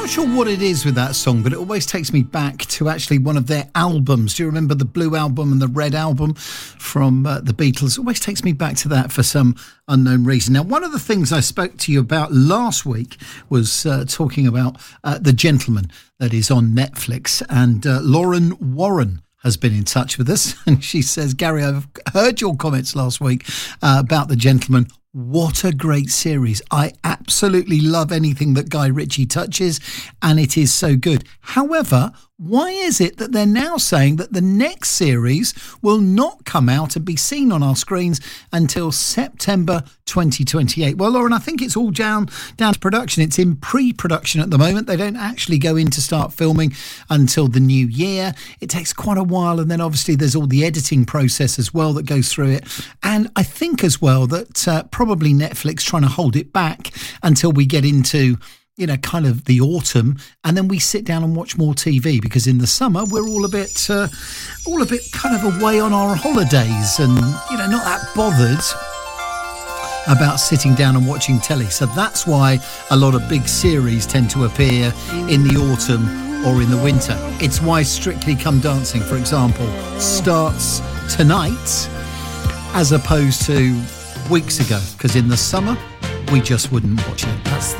not sure what it is with that song, but it always takes me back to actually one of their albums. Do you remember the Blue Album and the Red Album from the Beatles? It always takes me back to that for some unknown reason. Now, one of the things I spoke to you about last week was talking about The Gentleman that is on Netflix, and Lauren Warren has been in touch with us, and she says, Gary, I've heard your comments last week about The Gentleman. What a great series. I absolutely love anything that Guy Ritchie touches, and it is so good. However, why is it that they're now saying that the next series will not come out and be seen on our screens until September 2028? Well, Lauren, I think it's all down to production. It's in pre-production at the moment. They don't actually go in to start filming until the new year. It takes quite a while, and then obviously there's all the editing process as well that goes through it. And I think as well that probably Netflix trying to hold it back until we get into kind of the autumn, and then we sit down and watch more TV, because in the summer we're all a bit kind of away on our holidays and not that bothered about sitting down and watching telly. So that's why a lot of big series tend to appear in the autumn or in the winter. It's why Strictly Come Dancing, for example, starts tonight as opposed to weeks ago, because in the summer we just wouldn't watch it. That's